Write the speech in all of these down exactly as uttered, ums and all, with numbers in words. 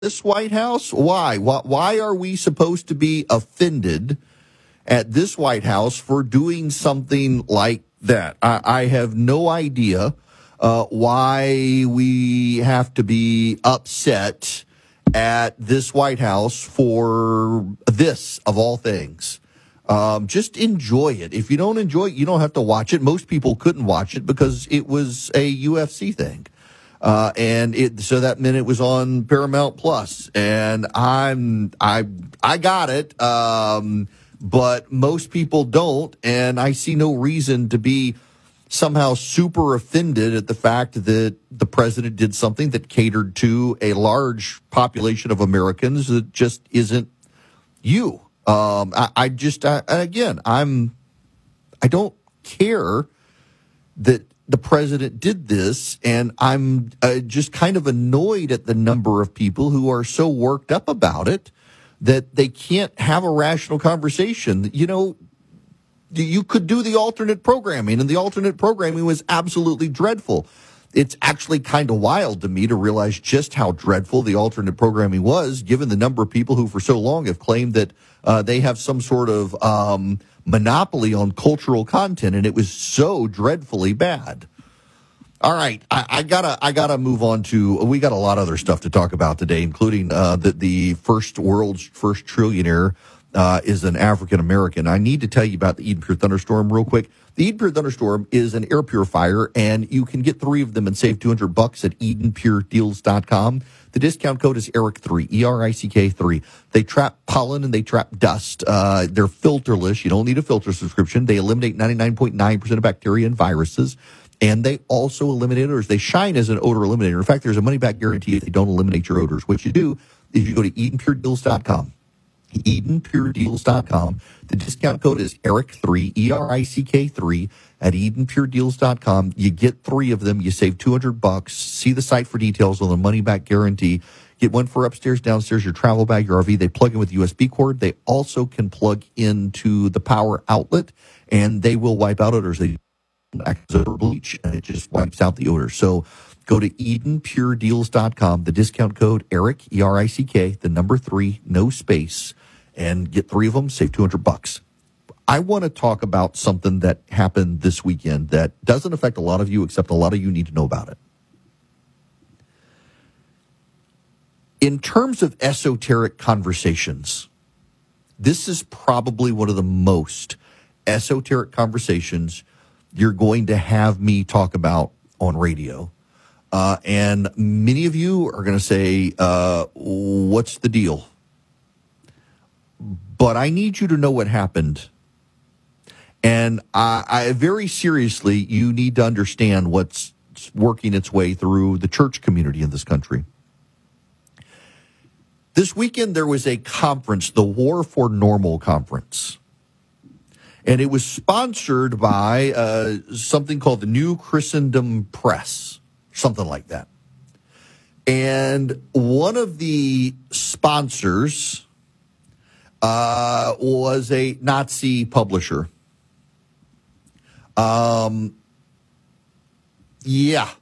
this White House? Why? Why, why are we supposed to be offended at this White House for doing something like that? I, I have no idea uh, why we have to be upset at this White House for this, of all things. Um, just enjoy it. If you don't enjoy it, you don't have to watch it. Most people couldn't watch it because it was a U F C thing. Uh, and it, so that meant it was on Paramount Plus, and I'm, I, I got it. Um, but most people don't, and I see no reason to be somehow super offended at the fact that the president did something that catered to a large population of Americans that just isn't you. Um, I, I just, I, again, I'm, I don't care that the president did this, and I'm uh, just kind of annoyed at the number of people who are so worked up about it that they can't have a rational conversation. You know, you could do the alternate programming, and the alternate programming was absolutely dreadful. It's actually kind of wild to me to realize just how dreadful the alternate programming was, given the number of people who for so long have claimed that uh, they have some sort of um, monopoly on cultural content, and it was so dreadfully bad. All right, I, I gotta, I gotta move on to. We got a lot of other stuff to talk about today, including uh, that the first world's first trillionaire uh, is an African American. I need to tell you about the Eden Pure Thunderstorm real quick. The Eden Pure Thunderstorm is an air purifier, and you can get three of them and save two hundred bucks at eden pure deals dot com. The discount code is Eric three, E R I C K three. They trap pollen and they trap dust. Uh, they're filterless. You don't need a filter subscription. They eliminate ninety-nine point nine percent of bacteria and viruses. And they also eliminate odors. They shine as an odor eliminator. In fact, there's a money-back guarantee if they don't eliminate your odors. What you do is you go to eden pure deals dot com. eden pure deals dot com. The discount code is Eric three, E R I C K three, at eden pure deals dot com. You get three of them. You save two hundred bucks. See the site for details on the money-back guarantee. Get one for upstairs, downstairs, your travel bag, your R V. They plug in with U S B cord. They also can plug into the power outlet, and they will wipe out odors. They acts as a bleach, and it just wipes out the odor. So go to eden pure deals dot com. The discount code Eric, E R I C K, the number three, no space, and get three of them, save two hundred bucks. I want to talk about something that happened this weekend that doesn't affect a lot of you, except a lot of you need to know about it. In terms of esoteric conversations, this is probably one of the most esoteric conversations you're going to have me talk about on radio. Uh, and many of you are going to say, uh, what's the deal? But I need you to know what happened. And I, I very seriously, you need to understand what's working its way through the church community in this country. This weekend, there was a conference, the War for Normal Conference. And it was sponsored by uh, something called the New Christendom Press, something like that. And one of the sponsors uh, was a Nazi publisher. Um, yeah.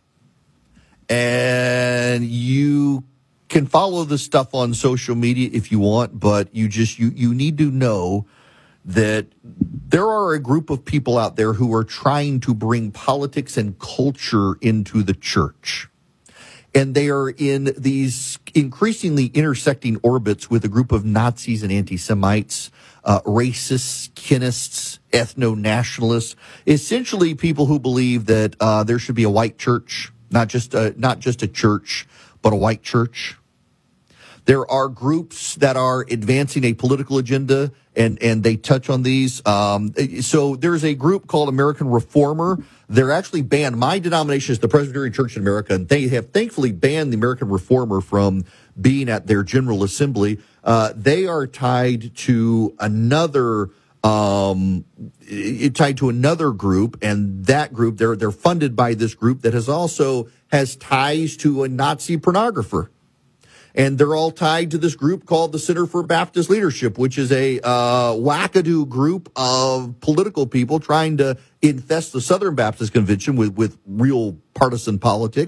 And you can follow this stuff on social media if you want, but you just, you, you need to know that there are a group of people out there who are trying to bring politics and culture into the church. And they are in these increasingly intersecting orbits with a group of Nazis and anti-Semites, uh, racists, kinists, ethno-nationalists, essentially people who believe that uh, there should be a white church, not just a, not just a church, but a white church. There are groups that are advancing a political agenda, and, and they touch on these. Um, so there's a group called American Reformer. They're actually banned. My denomination is the Presbyterian Church in America, and they have thankfully banned the American Reformer from being at their General Assembly. Uh, they are tied to another um, tied to another group, and that group, they're they're funded by this group that has also has ties to a Nazi pornographer. And they're all tied to this group called the Center for Baptist Leadership, which is a uh, wackadoo group of political people trying to infest the Southern Baptist Convention with, with real partisan politics.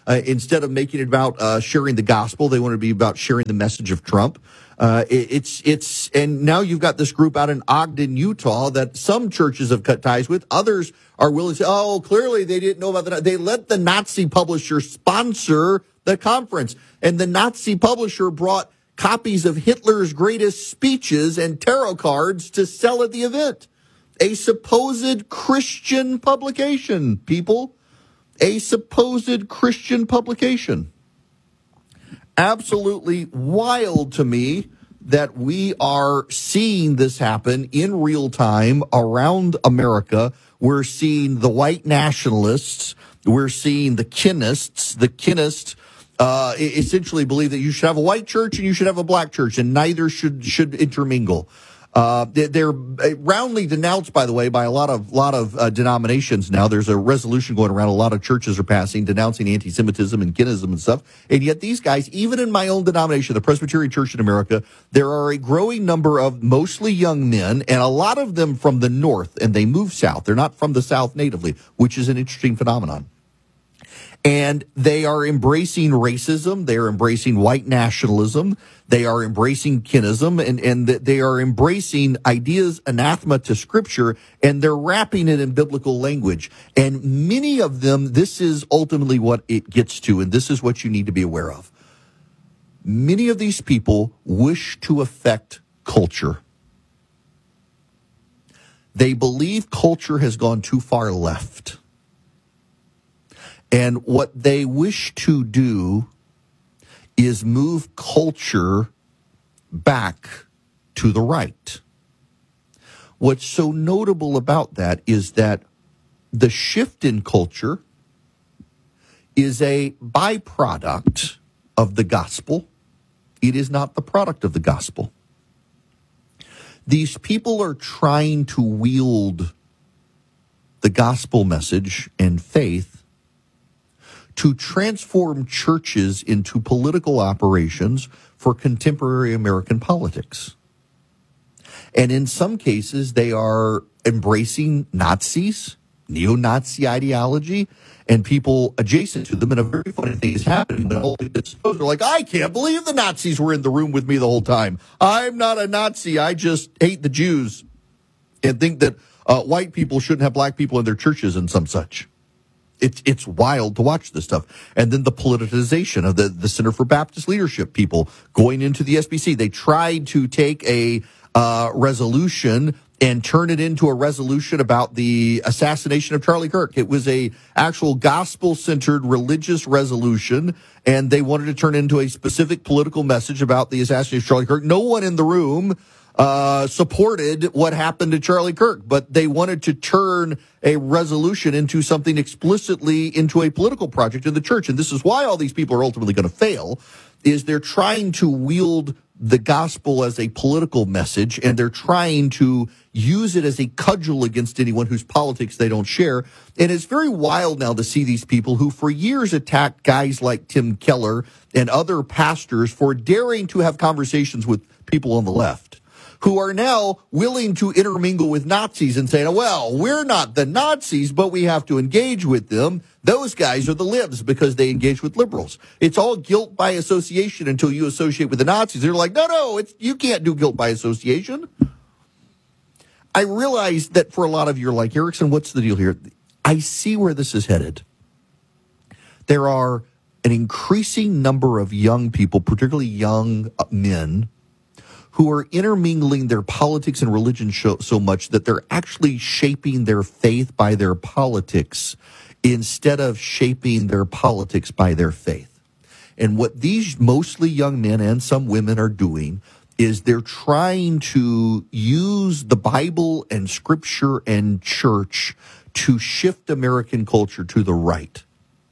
Uh, instead of making it about uh, sharing the gospel, they want to be about sharing the message of Trump. Uh, it, it's, it's, and now you've got this group out in Ogden, Utah that some churches have cut ties with. Others are willing to say, oh, clearly they didn't know about that. They let the Nazi publisher sponsor the conference, and the Nazi publisher brought copies of Hitler's greatest speeches and tarot cards to sell at the event. A supposed Christian publication, people. A supposed Christian publication. Absolutely wild to me that we are seeing this happen in real time around America. We're seeing the white nationalists. We're seeing the Kinnists. The Kinnists uh, essentially believe that you should have a white church and you should have a black church, and neither should should intermingle. Uh, they're roundly denounced, by the way, by a lot of lot of uh, denominations now. There's a resolution going around. A lot of churches are passing denouncing anti-Semitism and Kinnism and stuff. And yet these guys, even in my own denomination, the Presbyterian Church in America, there are a growing number of mostly young men, and a lot of them from the north, and they move south. They're not from the south natively, which is an interesting phenomenon. And they are embracing racism. They are embracing white nationalism. They are embracing Kinnism, and, and they are embracing ideas anathema to Scripture, and they're wrapping it in biblical language. And many of them, this is ultimately what it gets to, and this is what you need to be aware of. Many of these people wish to affect culture. They believe culture has gone too far left. And what they wish to do is move culture back to the right. What's so notable about that is that the shift in culture is a byproduct of the gospel. It is not the product of the gospel. These people are trying to wield the gospel message and faith to transform churches into political operations for contemporary American politics. And in some cases, they are embracing Nazis, neo-Nazi ideology, and people adjacent to them. And a very funny thing is happening. But all they're like, I can't believe the Nazis were in the room with me the whole time. I'm not a Nazi. I just hate the Jews and think that uh, white people shouldn't have black people in their churches and some such. It's it's wild to watch this stuff. And then the politicization of the, the Center for Baptist Leadership people going into the S B C. They tried to take a uh, resolution and turn it into a resolution about the assassination of Charlie Kirk. It was a actual gospel-centered religious resolution, and they wanted to turn it into a specific political message about the assassination of Charlie Kirk. No one in the room Uh, supported what happened to Charlie Kirk, but they wanted to turn a resolution into something explicitly into a political project in the church. And this is why all these people are ultimately going to fail, is they're trying to wield the gospel as a political message, and they're trying to use it as a cudgel against anyone whose politics they don't share. And it's very wild now to see these people who for years attacked guys like Tim Keller and other pastors for daring to have conversations with people on the left, who are now willing to intermingle with Nazis and saying, well, we're not the Nazis, but we have to engage with them. Those guys are the libs because they engage with liberals. It's all guilt by association until you associate with the Nazis. They're like, no, no, it's, you can't do guilt by association. I realize that for a lot of you, you're like, Erickson, what's the deal here? I see where this is headed. There are an increasing number of young people, particularly young men, who are intermingling their politics and religion so much that they're actually shaping their faith by their politics instead of shaping their politics by their faith. And what these mostly young men and some women are doing is they're trying to use the Bible and Scripture and church to shift American culture to the right.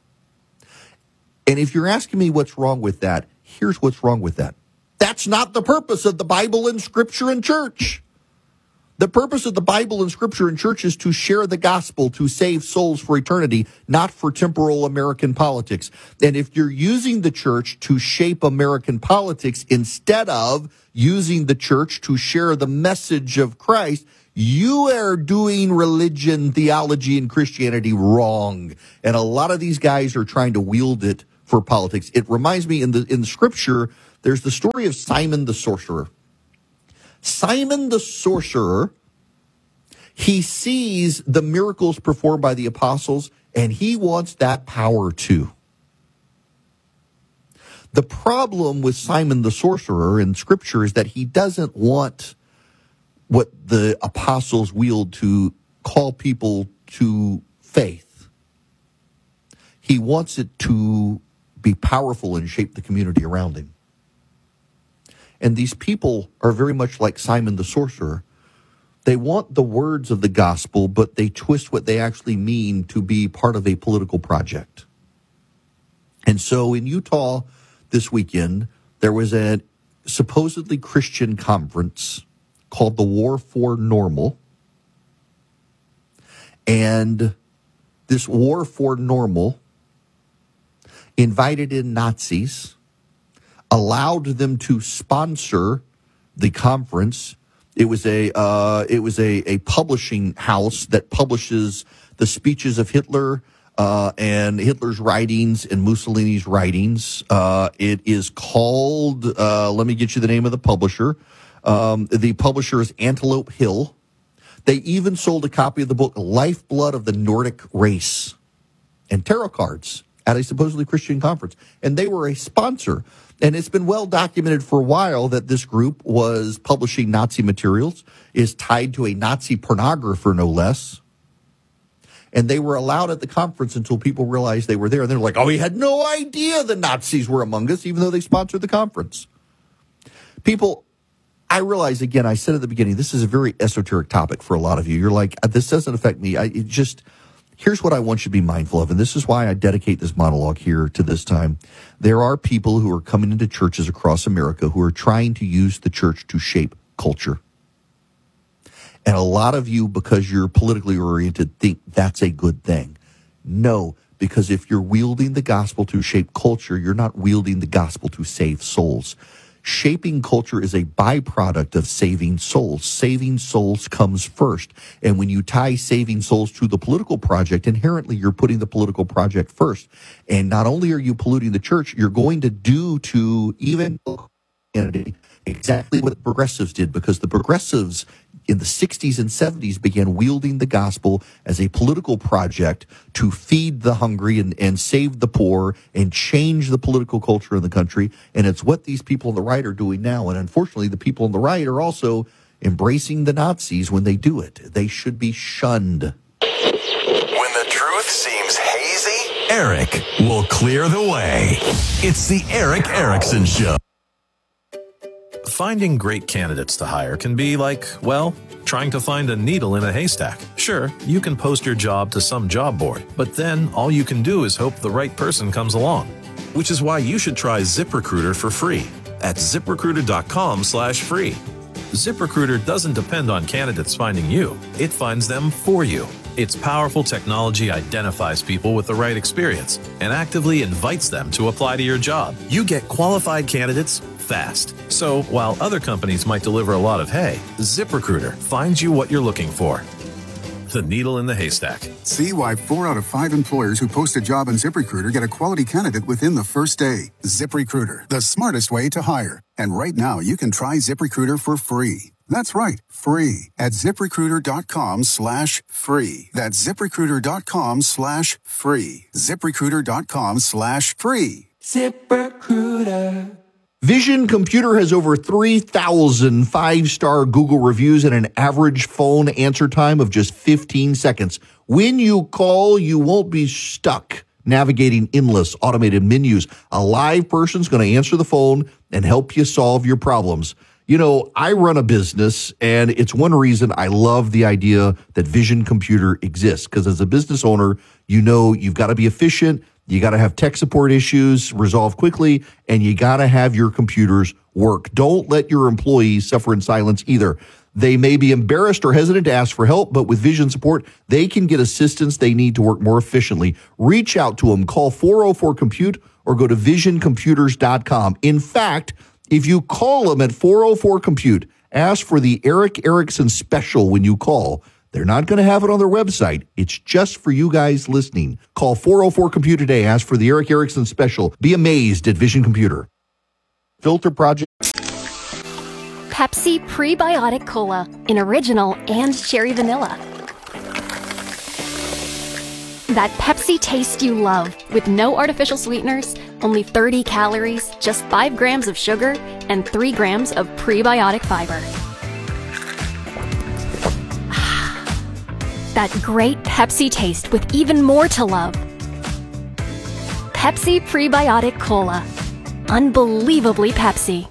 And if you're asking me what's wrong with that, here's what's wrong with that. That's not the purpose of the Bible and Scripture and church. The purpose of the Bible and Scripture and church is to share the gospel, to save souls for eternity, not for temporal American politics. And if you're using the church to shape American politics instead of using the church to share the message of Christ, You are doing religion, theology, and Christianity wrong. And a lot of these guys are trying to wield it for politics. It reminds me in the in the scripture, there's the story of Simon the sorcerer. Simon the sorcerer, he sees the miracles performed by the apostles, and he wants that power too. The problem with Simon the sorcerer in scripture is that he doesn't want what the apostles wield to call people to faith. He wants it to be powerful and shape the community around him. And these people are very much like Simon the sorcerer. They want the words of the gospel, but they twist what they actually mean to be part of a political project. And so in Utah this weekend, there was a supposedly Christian conference called the War for Normal. And this War for Normal invited in Nazis, allowed them to sponsor the conference. It was a uh, it was a, a publishing house that publishes the speeches of Hitler uh, and Hitler's writings and Mussolini's writings. Uh, it is called, uh, let me get you the name of the publisher. Um, the publisher is Antelope Hill. They even sold a copy of the book Lifeblood of the Nordic Race and tarot cards at a supposedly Christian conference. And they were a sponsor. And it's been well documented for a while that this group was publishing Nazi materials, is tied to a Nazi pornographer, no less. And they were allowed at the conference until people realized they were there. And they're like, oh, we had no idea the Nazis were among us, even though they sponsored the conference. People, I realize, again, I said at the beginning, this is a very esoteric topic for a lot of you. You're like, this doesn't affect me. I it just, here's what I want you to be mindful of, and this is why I dedicate this monologue here to this time. There are people who are coming into churches across America who are trying to use the church to shape culture. And a lot of you, because you're politically oriented, think that's a good thing. No, because if you're wielding the gospel to shape culture, you're not wielding the gospel to save souls. Shaping culture is a byproduct of saving souls. Saving souls comes first. And when you tie saving souls to the political project, inherently you're putting the political project first. And not only are you polluting the church, you're going to do to even exactly what the progressives did, because the progressives in the sixties and seventies began wielding the gospel as a political project to feed the hungry and, and save the poor and change the political culture in the country. And it's what these people on the right are doing now. And unfortunately, the people on the right are also embracing the Nazis when they do it. They should be shunned. When the truth seems hazy, Eric will clear the way. It's the Eric Erickson Show. Finding great candidates to hire can be like, well, trying to find a needle in a haystack. Sure, you can post your job to some job board, but then all you can do is hope the right person comes along. Which is why you should try ZipRecruiter for free at ZipRecruiter.com slash free. ZipRecruiter doesn't depend on candidates finding you. It finds them for you. Its powerful technology identifies people with the right experience and actively invites them to apply to your job. You get qualified candidates fast. So while other companies might deliver a lot of hay, ZipRecruiter finds you what you're looking for. The needle in the haystack. See why four out of five employers who post a job on ZipRecruiter get a quality candidate within the first day. ZipRecruiter, the smartest way to hire. And right now, you can try ZipRecruiter for free. That's right, free at ZipRecruiter.com slash free. That's ZipRecruiter.com slash free. ZipRecruiter.com slash free. ZipRecruiter. Vision Computer has over three thousand five-star Google reviews and an average phone answer time of just fifteen seconds. When you call, you won't be stuck navigating endless automated menus. A live person's going to answer the phone and help you solve your problems. You know, I run a business, and it's one reason I love the idea that Vision Computer exists, because as a business owner, you know you've got to be efficient. You got to have tech support issues resolved quickly, and you got to have your computers work. Don't let your employees suffer in silence either. They may be embarrassed or hesitant to ask for help, but with Vision support, they can get assistance they need to work more efficiently. Reach out to them. Call four oh four compute or go to vision computers dot com. In fact, if you call them at four oh four compute, Ask for the Eric Erickson special when you call. They're not going to have it on their website. It's just for you guys listening. Call four oh four computer today. Ask for the Eric Erickson special. Be amazed at Vision Computer. Filter Project. Pepsi Prebiotic Cola in original and cherry vanilla. That Pepsi taste you love with no artificial sweeteners, only thirty calories, just five grams of sugar, and three grams of prebiotic fiber. That great Pepsi taste with even more to love. Pepsi Prebiotic Cola. Unbelievably Pepsi.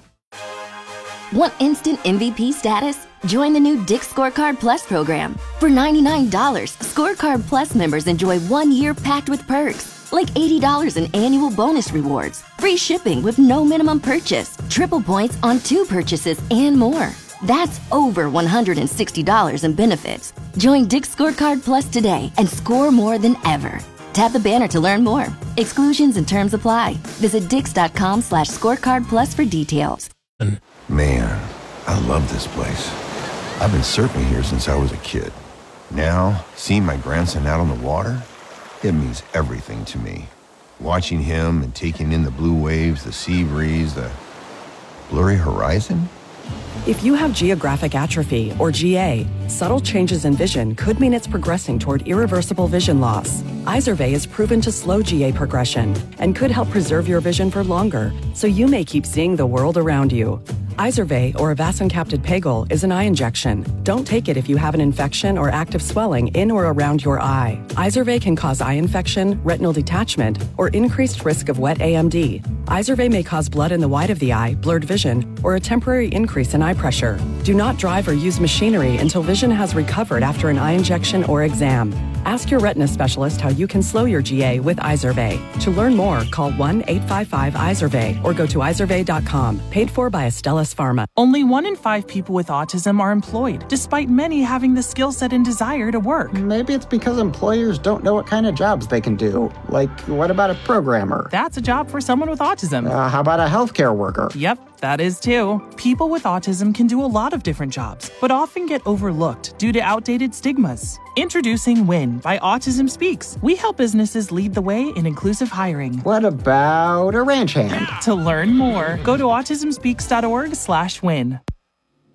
Want instant M V P status? Join the new Dick's Scorecard Plus program. For ninety-nine dollars, Scorecard Plus members enjoy one year packed with perks, like eighty dollars in annual bonus rewards, free shipping with no minimum purchase, triple points on two purchases, and more. That's over one hundred sixty dollars in benefits. Join Dick's Scorecard Plus today and score more than ever. Tap the banner to learn more. Exclusions and terms apply. Visit dix.com slash scorecard plus for details. Man, I love this place. I've been surfing here since I was a kid. Now, seeing my grandson out on the water, it means everything to me. Watching him and taking in the blue waves, the sea breeze, the blurry horizon. If you have geographic atrophy, or G A, subtle changes in vision could mean it's progressing toward irreversible vision loss. Izervay is proven to slow G A progression and could help preserve your vision for longer, so you may keep seeing the world around you. Izervay, or avacincaptad pegol, is an eye injection. Don't take it if you have an infection or active swelling in or around your eye. Izervay can cause eye infection, retinal detachment, or increased risk of wet A M D. Izervay may cause blood in the white of the eye, blurred vision, or a temporary increase in eye pressure. Do not drive or use machinery until vision has recovered after an eye injection or exam. Ask your retina specialist how you can slow your G A with Izervay. To learn more, call one eight five five Izervay or go to izervay dot com. Paid for by Astellas Pharma. Only one in five people with autism are employed, despite many having the skill set and desire to work. Maybe it's because employers don't know what kind of jobs they can do. Like, what about a programmer? That's a job for someone with autism. Uh, how about a healthcare worker? Yep, that is too. People with autism can do a lot of different jobs, but often get overlooked due to outdated stigmas. Introducing WIN by Autism Speaks. We help businesses lead the way in inclusive hiring. What about a ranch hand? To learn more, go to autism speaks dot org slash win.